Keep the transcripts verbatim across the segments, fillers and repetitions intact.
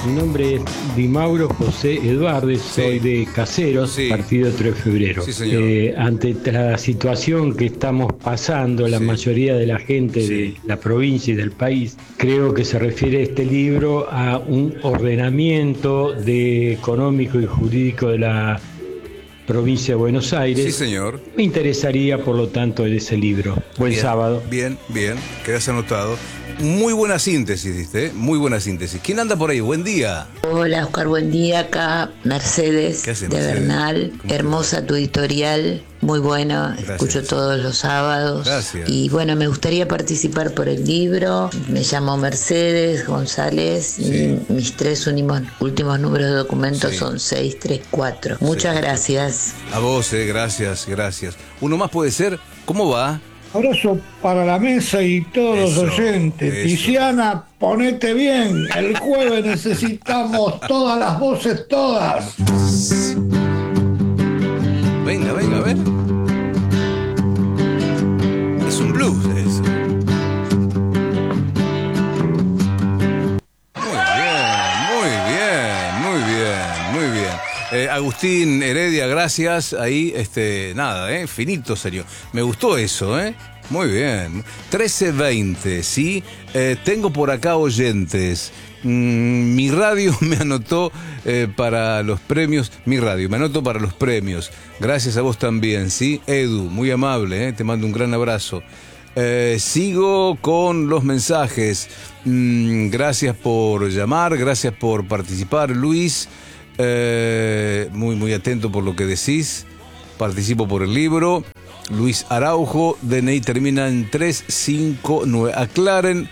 Mi nombre es Di Mauro José Eduardo, soy Sí. de Caseros, Sí. partido tres de febrero. Sí, señor. Eh, ante la situación que estamos pasando, la Sí. mayoría de la gente Sí. de la provincia y del país, creo que se refiere este libro a un ordenamiento de económico y jurídico de la provincia de Buenos Aires. Sí, señor. Me interesaría, por lo tanto, de ese libro. Buen Bien, sábado. Bien, bien, quedas anotado. Muy buena síntesis, diste, ¿eh? Muy buena síntesis. ¿Quién anda por ahí? Buen día. Hola Oscar, buen día. Acá Mercedes ¿Qué haces, de Mercedes? Bernal. ¿Cómo te Hermosa tu editorial, muy buena. Gracias. Escucho todos los sábados. Gracias. Y bueno, me gustaría participar por el libro. Me llamo Mercedes González. Sí. Y mis tres últimos, últimos números de documentos Sí. son seis tres cuatro. Muchas Sí. gracias. A vos, eh, gracias, gracias. Uno más puede ser. ¿Cómo va? Abrazo para la mesa y todos Eso, los oyentes. eso. Tiziana, ponete bien. El jueves necesitamos todas las voces, todas. Venga, venga, a ver. Es un blues eso. Muy bien, muy bien, muy bien, muy bien. Eh, Agustín Heredia, gracias. Ahí, este, nada, eh, finito, serio. Me gustó eso, ¿eh? Muy bien. trece veinte, ¿sí? Eh, tengo por acá oyentes. Mm, mi radio me anotó eh, para los premios. Mi radio me anotó para los premios. Gracias a vos también, ¿sí? Edu, muy amable, ¿eh? Te mando un gran abrazo. Eh, sigo con los mensajes. Mm, gracias por llamar, gracias por participar, Luis. Eh, muy, muy atento por lo que decís. Participo por el libro. Luis Araujo, D N I termina en tres cinco nueve. Aclaren,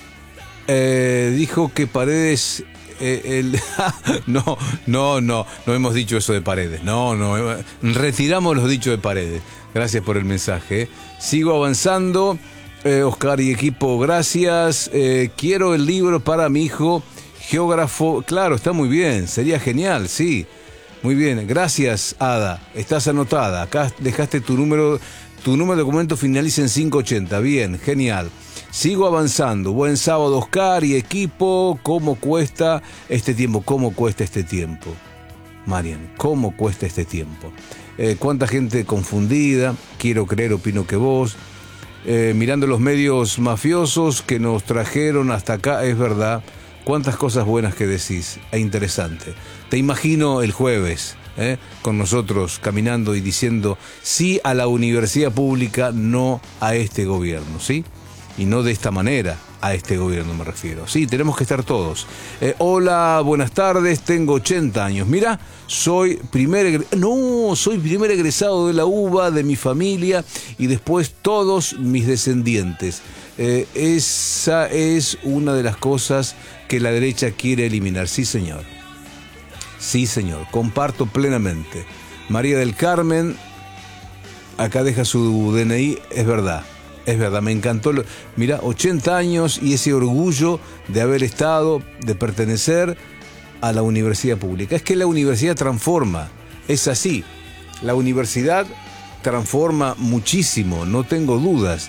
eh, dijo que Paredes... Eh, el, no, no, no, no hemos dicho eso de Paredes. No, no, eh, retiramos los dichos de Paredes. Gracias por el mensaje. eh. Sigo avanzando. Eh, Oscar y equipo, gracias. Eh, quiero el libro para mi hijo, geógrafo. Claro, está muy bien, sería genial, sí. Muy bien, gracias, Ada. Estás anotada. Acá dejaste tu número, tu número de documento finaliza en quinientos ochenta. Bien, genial. Sigo avanzando. Buen sábado, Oscar y equipo. ¿Cómo cuesta este tiempo? ¿Cómo cuesta este tiempo? Marian, ¿cómo cuesta este tiempo? Eh, ¿Cuánta gente confundida? Quiero creer, opino que vos. Eh, mirando los medios mafiosos que nos trajeron hasta acá, es verdad. Cuántas cosas buenas que decís, e interesante. Te imagino el jueves, ¿eh? con nosotros caminando y diciendo sí a la universidad pública, no a este gobierno, ¿sí? Y no de esta manera, a este gobierno me refiero. Sí, tenemos que estar todos. Eh, hola, buenas tardes, tengo ochenta años. Mira, soy primer egre- no, soy primer egresado de la U B A, de mi familia, y después todos mis descendientes. Eh, esa es una de las cosas que la derecha quiere eliminar. Sí, señor. Sí, señor. Comparto plenamente. María del Carmen, acá deja su D N I, es verdad. Es verdad, me encantó. Lo... Mira, ochenta años y ese orgullo de haber estado, de pertenecer a la universidad pública. Es que la universidad transforma, es así. La universidad transforma muchísimo, no tengo dudas.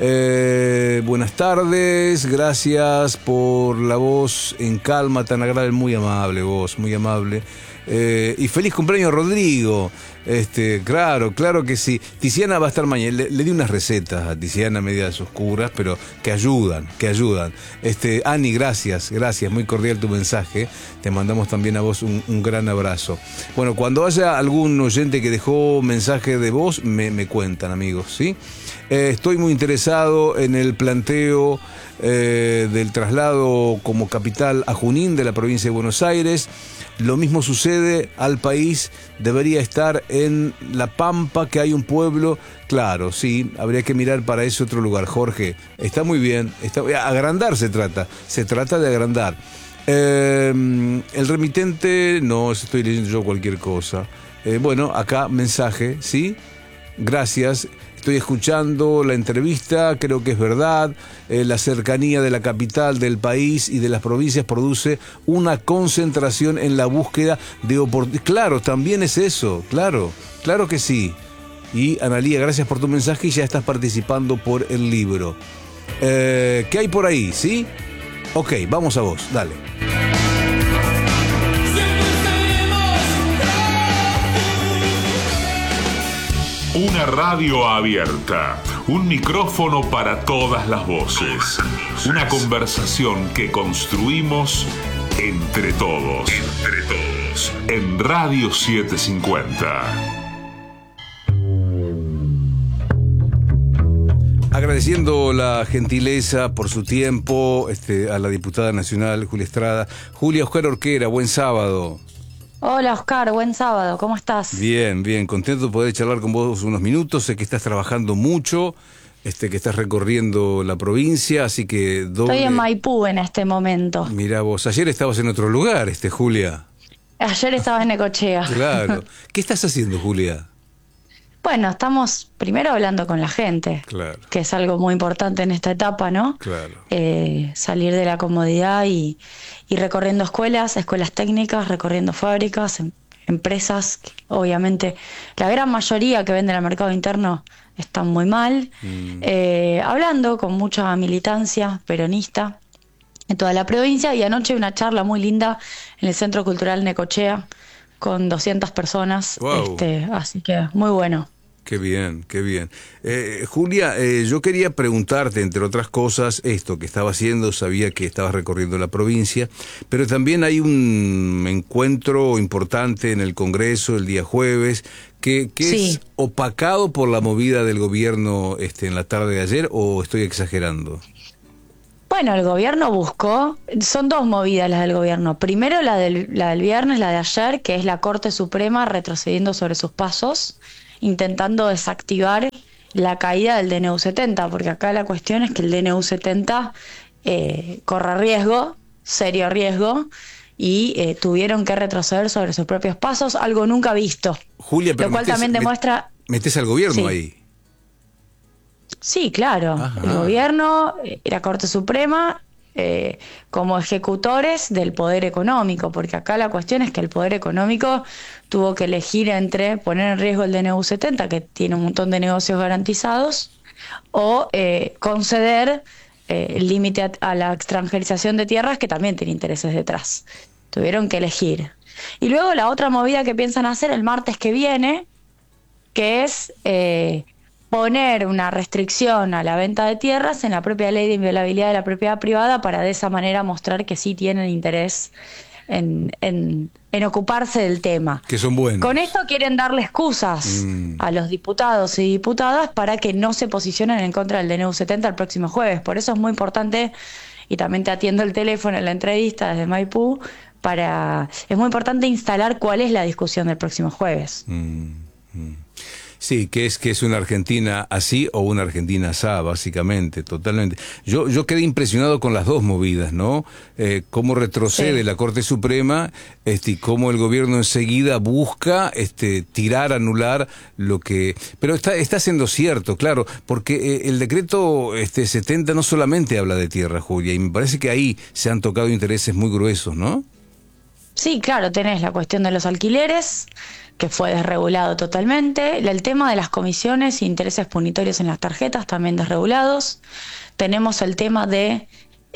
Eh, buenas tardes, gracias por la voz en calma, tan agradable, muy amable voz, muy amable. Eh, y feliz cumpleaños, Rodrigo. Este, claro, claro que sí. Tiziana va a estar mañana. Le, le di unas recetas a Tiziana, medias oscuras, pero que ayudan, que ayudan. Este, Ani, gracias, gracias, muy cordial tu mensaje. Te mandamos también a vos un, un gran abrazo. Bueno, cuando haya algún oyente que dejó mensaje de voz, me, me cuentan, amigos, ¿sí? Eh, estoy muy interesado en el planteo eh, del traslado como capital a Junín de la provincia de Buenos Aires. Lo mismo sucede al país, debería estar en La Pampa, que hay un pueblo, claro, sí, habría que mirar para ese otro lugar. Jorge, está muy bien, está, agrandar se trata, se trata de agrandar. Eh, el remitente, no, estoy leyendo yo cualquier cosa. Eh, bueno, acá mensaje, ¿sí? Gracias. Estoy escuchando la entrevista, creo que es verdad, eh, la cercanía de la capital del país y de las provincias produce una concentración en la búsqueda de oportunidades. Claro, también es eso, claro, claro que sí. Y Analía, gracias por tu mensaje y ya estás participando por el libro. Eh, ¿Qué hay por ahí, sí? Ok, vamos a vos, dale. Una radio abierta, un micrófono para todas las voces, una conversación que construimos entre todos, entre todos, en Radio setecientos cincuenta. Agradeciendo la gentileza por su tiempo este, a la diputada nacional Julia Estrada. Julia, Oscar Orquera, buen sábado. Hola Oscar, buen sábado, ¿cómo estás? Bien, bien, contento de poder charlar con vos unos minutos. Sé que estás trabajando mucho, este, que estás recorriendo la provincia, así que doble... Estoy en Maipú en este momento. Mirá vos, ayer estabas en otro lugar, este, Julia. Ayer estaba en Necochea. Claro. ¿Qué estás haciendo, Julia? Bueno, estamos primero hablando con la gente, Claro. que es algo muy importante en esta etapa, ¿no? Claro. Eh, salir de la comodidad y, y recorriendo escuelas, escuelas técnicas, recorriendo fábricas, em- empresas. Obviamente, la gran mayoría que venden al mercado interno están muy mal. Mm. Eh, hablando con mucha militancia peronista en toda la provincia, y anoche una charla muy linda en el Centro Cultural Necochea con doscientas personas. Wow. Este, así que muy bueno. Qué bien, qué bien. Eh, Julia, eh, yo quería preguntarte, entre otras cosas, esto que estaba haciendo, sabía que estabas recorriendo la provincia, pero también hay un encuentro importante en el Congreso el día jueves, que, que Sí. es opacado por la movida del gobierno este, en la tarde de ayer, ¿o estoy exagerando? Bueno, el gobierno buscó, son dos movidas las del gobierno. Primero la del, la del viernes, la de ayer, que es la Corte Suprema retrocediendo sobre sus pasos, intentando desactivar la caída del D N U setenta, porque acá la cuestión es que el D N U setenta eh, corre riesgo, serio riesgo, y eh, tuvieron que retroceder sobre sus propios pasos, algo nunca visto. Julia, pero Lo cual metés- también met- demuestra... metés al gobierno Sí. ahí. Sí, claro. Ajá. El gobierno y la Corte Suprema eh, como ejecutores del poder económico, porque acá la cuestión es que el poder económico tuvo que elegir entre poner en riesgo el D N U setenta, que tiene un montón de negocios garantizados, o eh, conceder eh, el límite a, a la extranjerización de tierras, que también tiene intereses detrás. Tuvieron que elegir. Y luego la otra movida que piensan hacer el martes que viene, que es eh, poner una restricción a la venta de tierras en la propia ley de inviolabilidad de la propiedad privada, para de esa manera mostrar que sí tienen interés en, en, en ocuparse del tema. Que son buenos. Con esto quieren darle excusas Mm. a los diputados y diputadas para que no se posicionen en contra del D N U setenta el próximo jueves. Por eso es muy importante, y también te atiendo el teléfono en la entrevista desde Maipú, para es muy importante instalar cuál es la discusión del próximo jueves. Mm, mm. Sí, que es que es una Argentina así o una Argentina asá, básicamente, totalmente. Yo yo quedé impresionado con las dos movidas, ¿no? Eh, cómo retrocede Sí. la Corte Suprema, este, y cómo el gobierno enseguida busca este, tirar, anular lo que... Pero está está siendo cierto, claro, porque eh, el decreto este, setenta no solamente habla de tierra, Julia, y me parece que ahí se han tocado intereses muy gruesos, ¿no? Sí, claro, tenés la cuestión de los alquileres, que fue desregulado totalmente, el tema de las comisiones e intereses punitorios en las tarjetas, también desregulados. Tenemos el tema de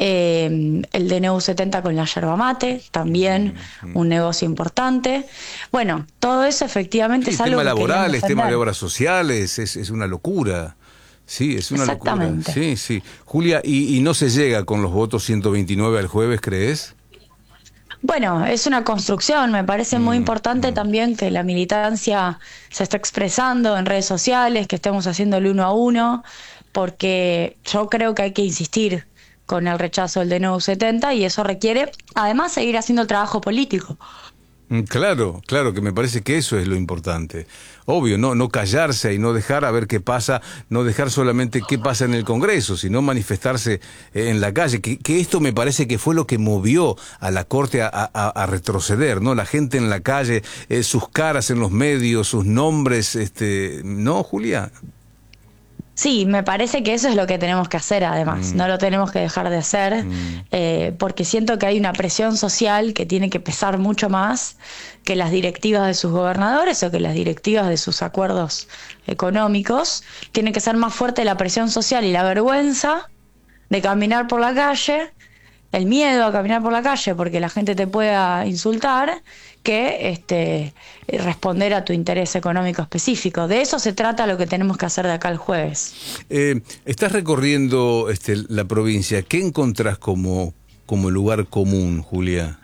eh, el D N U setenta con la yerba mate, también un negocio importante. Bueno, todo eso efectivamente Sí, es algo tema que querían laborales, tema defender. de obras sociales, es, es una locura. Sí, es una locura. Exactamente. Sí, sí. Julia, ¿y, y no se llega con los votos ciento veintinueve al jueves, crees? Bueno, es una construcción, me parece muy importante también que la militancia se esté expresando en redes sociales, que estemos haciendo el uno a uno, porque yo creo que hay que insistir con el rechazo del D N U setenta, y eso requiere además seguir haciendo el trabajo político. Mm, Claro, claro, que me parece que eso es lo importante. Obvio, no, no callarse y no dejar a ver qué pasa, no dejar solamente qué pasa en el Congreso, sino manifestarse eh, en la calle, que, que esto me parece que fue lo que movió a la Corte a, a- a retroceder, ¿no? La gente en la calle, eh, sus caras en los medios, sus nombres, este, ¿no, Julia? Sí, me parece que eso es lo que tenemos que hacer además, Mm. no lo tenemos que dejar de hacer, Mm. eh, porque siento que hay una presión social que tiene que pesar mucho más que las directivas de sus gobernadores o que las directivas de sus acuerdos económicos. Tiene que ser más fuerte la presión social y la vergüenza de caminar por la calle el miedo a caminar por la calle porque la gente te pueda insultar, que este, responder a tu interés económico específico. De eso se trata lo que tenemos que hacer de acá el jueves. Eh, estás recorriendo este, la provincia. ¿Qué encontrás como, como lugar común, Julia?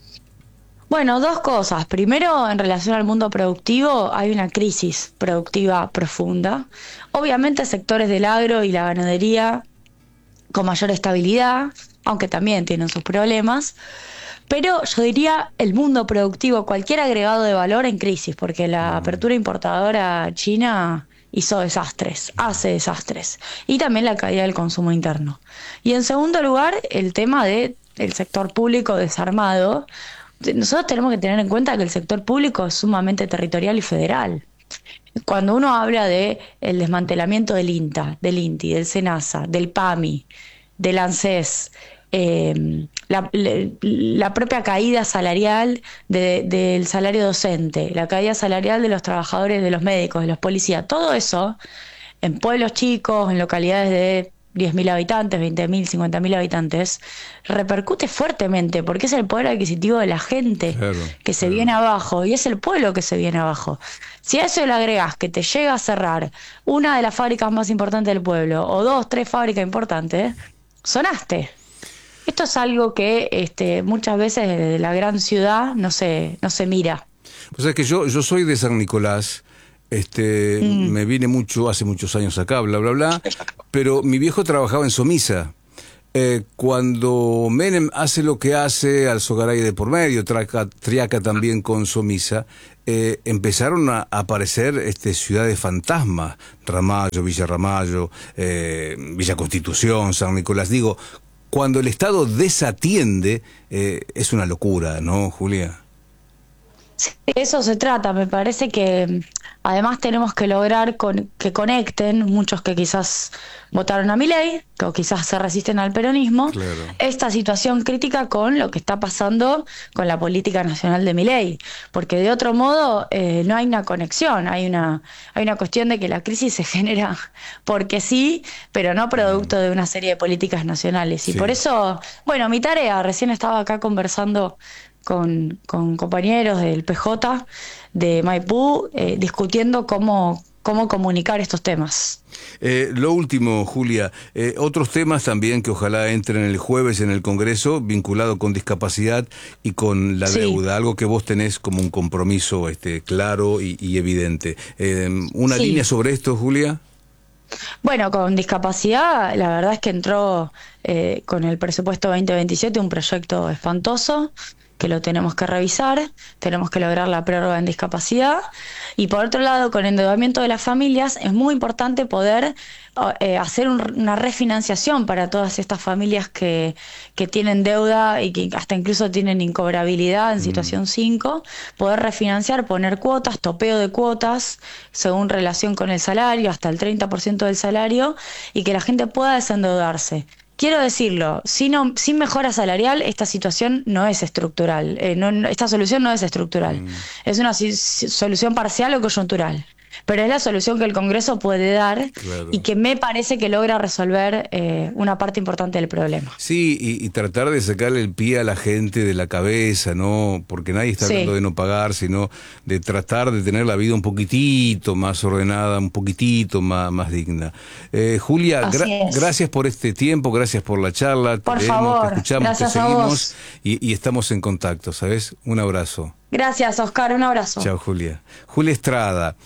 Bueno, dos cosas. Primero, en relación al mundo productivo, hay una crisis productiva profunda. Obviamente, sectores del agro y la ganadería con mayor estabilidad, aunque también tienen sus problemas. Pero yo diría el mundo productivo, cualquier agregado de valor en crisis, porque la apertura importadora china hizo desastres, hace desastres, y también la caída del consumo interno. Y en segundo lugar, el tema del sector público desarmado. Nosotros tenemos que tener en cuenta que el sector público es sumamente territorial y federal. Cuando uno habla de el desmantelamiento del INTA, del INTI, del SENASA, del PAMI, del ANSES, eh, la, la propia caída salarial de, del salario docente, la caída salarial de los trabajadores, de los médicos, de los policías, todo eso en pueblos chicos, en localidades de diez mil habitantes, veinte mil, cincuenta mil habitantes, repercute fuertemente porque es el poder adquisitivo de la gente claro, que se claro. viene abajo, y es el pueblo que se viene abajo. Si a eso le agregás que te llega a cerrar una de las fábricas más importantes del pueblo, o dos, tres fábricas importantes, sonaste. Esto es algo que este, muchas veces desde la gran ciudad no se, no se mira. Pues es que yo, yo soy de San Nicolás. Este, mm. me vine mucho, hace muchos años acá, bla, bla, bla, pero mi viejo trabajaba en Somisa. Eh, cuando Menem hace lo que hace, Alzogaray de por medio, traca, triaca también con Somisa, eh, empezaron a aparecer este, ciudades fantasmas, Ramallo, Villa Ramallo, eh, Villa Constitución, San Nicolás. Digo, cuando el Estado desatiende, eh, es una locura, ¿no, Julia? Sí, de eso se trata. Me parece que además tenemos que lograr con, que conecten muchos que quizás votaron a Milei, que quizás se resisten al peronismo, claro. esta situación crítica con lo que está pasando con la política nacional de Milei, porque de otro modo eh, no hay una conexión, hay una hay una cuestión de que la crisis se genera porque sí, pero no producto de una serie de políticas nacionales. Y sí. por eso, bueno, mi tarea, recién estaba acá conversando Con, con compañeros del P J de Maipú, eh, discutiendo cómo, cómo comunicar estos temas. Eh, lo último, Julia, eh, otros temas también que ojalá entren el jueves en el Congreso, vinculado con discapacidad y con la sí. deuda, algo que vos tenés como un compromiso este, claro y, y evidente. Eh, ¿Una sí. línea sobre esto, Julia? Bueno, con discapacidad, la verdad es que entró eh, con el presupuesto veinte veintisiete un proyecto espantoso, que lo tenemos que revisar, tenemos que lograr la prórroga en discapacidad, y por otro lado, con endeudamiento de las familias, es muy importante poder eh, hacer un, una refinanciación para todas estas familias que, que tienen deuda y que hasta incluso tienen incobrabilidad en situación cinco, poder refinanciar, poner cuotas, topeo de cuotas, según relación con el salario, hasta el treinta por ciento del salario, y que la gente pueda desendeudarse. Quiero decirlo, sin, sin mejora salarial esta situación no es estructural, eh, no, esta solución no es estructural, mm. es una si, solución parcial o coyuntural, pero es la solución que el Congreso puede dar claro. y que me parece que logra resolver eh, una parte importante del problema. Sí, y, y tratar de sacarle el pie a la gente de la cabeza, ¿no? Porque nadie está hablando sí. de no pagar, sino de tratar de tener la vida un poquitito más ordenada, un poquitito más, más digna. Eh, Julia, gra- gracias por este tiempo, gracias por la charla. Por te favor, leemos, te escuchamos, gracias te seguimos a vos. Y, y estamos en contacto, ¿sabes? Un abrazo. Gracias, Oscar, un abrazo. Chao, Julia. Julia Estrada.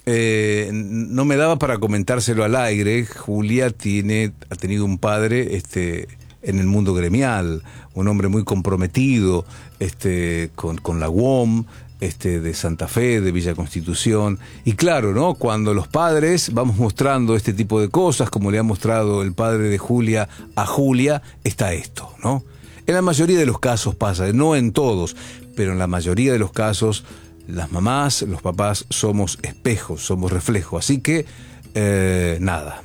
Eh, no me daba para comentárselo al aire. Julia tiene, ha tenido un padre este, en el mundo gremial, un hombre muy comprometido este, con, con la U O M, este, de Santa Fe, de Villa Constitución. Y claro, ¿no? Cuando los padres vamos mostrando este tipo de cosas, como le ha mostrado el padre de Julia a Julia, está esto, ¿no? En la mayoría de los casos pasa, no en todos, pero en la mayoría de los casos las mamás, los papás somos espejos, somos reflejos. Así que, eh, nada,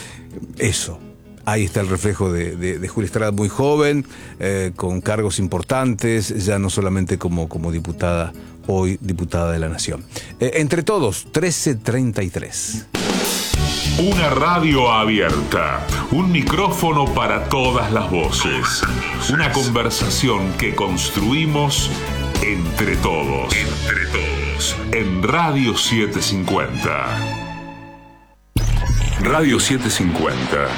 eso. Ahí está el reflejo de, de, de Julia Estrada, muy joven, eh, con cargos importantes, ya no solamente como, como diputada, hoy diputada de la Nación. Eh, entre todos, trece treinta y tres. Una radio abierta, un micrófono para todas las voces, una conversación que construimos entre todos, entre todos, en Radio setecientos cincuenta. Radio setecientos cincuenta.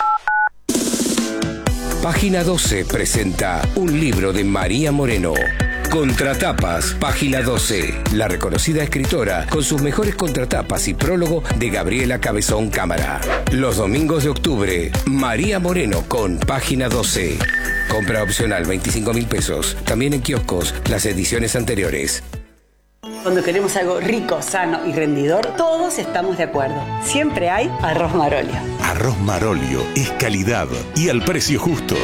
Página doce presenta un libro de María Moreno. Contratapas, Página doce. La reconocida escritora con sus mejores contratapas y prólogo de Gabriela Cabezón Cámara. Los domingos de octubre, María Moreno con Página doce. Compra opcional veinticinco mil pesos. También en kioscos las ediciones anteriores. Cuando queremos algo rico, sano y rendidor, todos estamos de acuerdo. Siempre hay arroz Marolio. Arroz Marolio es calidad y al precio justo.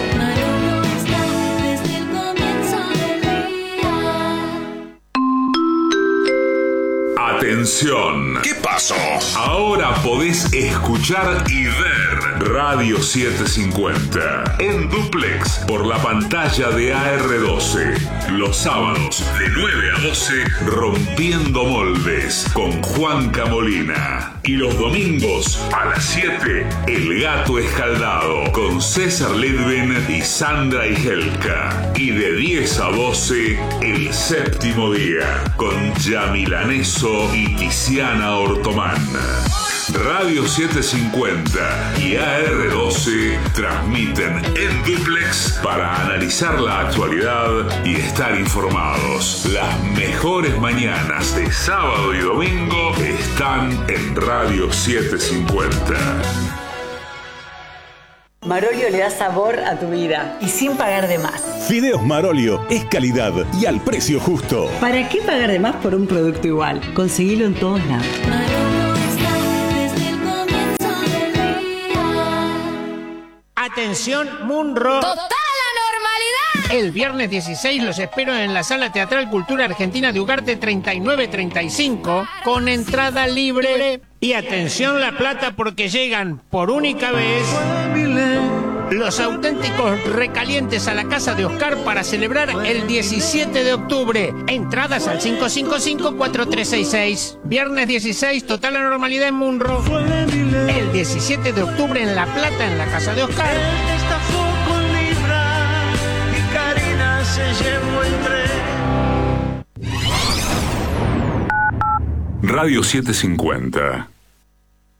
Atención. ¿Qué pasó? Ahora podés escuchar y ver Radio setecientos cincuenta en duplex por la pantalla de A R doce. Los sábados de nueve a doce, Rompiendo Moldes con Juanca Molina. Y los domingos a las siete, El Gato Escaldado con César Ledven y Sandra Igelka. Y de diez a doce, El Séptimo Día con Yamilaneso y Tiziana Ortomán. Radio setecientos cincuenta y A R doce transmiten en duplex para analizar la actualidad y estar informados. Las mejores mañanas de sábado y domingo están en Radio setecientos cincuenta. Marolio le da sabor a tu vida y sin pagar de más. Fideos Marolio es calidad y al precio justo. ¿Para qué pagar de más por un producto igual? Conseguilo en todos lados. Atención, Munro. ¡Total la normalidad! El viernes dieciséis los espero en la Sala Teatral Cultura Argentina de Ugarte treinta y nueve treinta y cinco con entrada libre. Y atención La Plata porque llegan por única vez los auténticos recalientes a la casa de Oscar para celebrar el diecisiete de octubre. Entradas al cinco cinco cinco, cuatro tres seis seis. Viernes dieciséis, total la normalidad en Munro. El diecisiete de octubre en La Plata, en la casa de Oscar. Radio setecientos cincuenta.